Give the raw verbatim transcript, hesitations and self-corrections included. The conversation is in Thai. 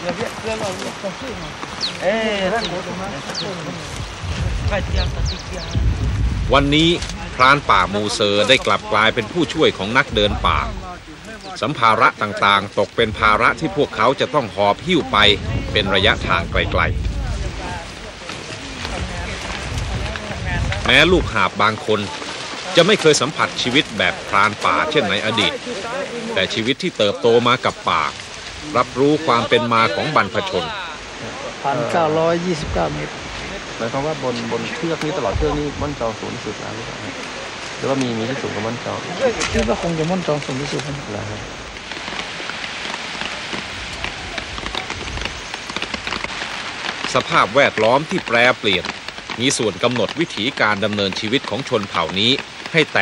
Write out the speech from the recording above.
วันนี้พรานป่ามูเซอร์ได้กลับกลายเป็นผู้ช่วยของนักเดินป่าสัมภาระต่างๆตกเป็นภาระที่พวกเขาจะต้องหอบหิ้วไปเป็นระยะทางไกลๆแม้ลูกหาบบางคนจะไม่เคยสัมผัสชีวิตแบบพรานป่าเช่นในอดีตแต่ชีวิตที่เติบโตมากับป่ารับรู้ความเป็นมาของบรรพชนหนึ่งพันเก้าร้อยยี่สิบเก้า เมตรหมายความว่าบนบนเชือกนี้ตลอดเชือกนี้ม่อนจองสูงที่สุดแล้วหรือเปล่าหรือว่ามีมีที่สูงกว่าม่อนจองคิดว่าคงจะม่อนจองสูงที่สุดแล้วสภาพแวดล้อมที่แปรเปลี่ยนมีส่วนกำหนดวิถีการดำเนินชีวิตของชนเผ่านี้ให้แต